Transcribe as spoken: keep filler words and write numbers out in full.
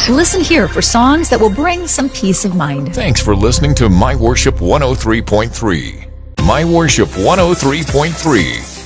Listen here for songs that will bring some peace of mind. Thanks for listening to My Worship one oh three point three. My Worship one oh three point three.